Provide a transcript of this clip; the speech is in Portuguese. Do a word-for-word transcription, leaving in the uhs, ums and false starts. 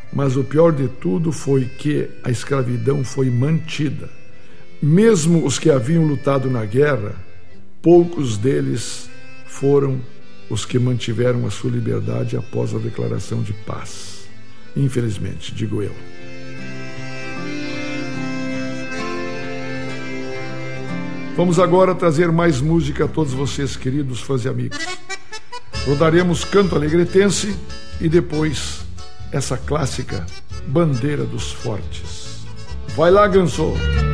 Mas o pior de tudo foi que a escravidão foi mantida. Mesmo os que haviam lutado na guerra, poucos deles foram os que mantiveram a sua liberdade após a declaração de paz. Infelizmente, digo eu. Vamos agora trazer mais música a todos vocês, queridos fãs e amigos. Rodaremos Canto Alegretense e depois essa clássica Bandeira dos Fortes. Vai lá, Ganso!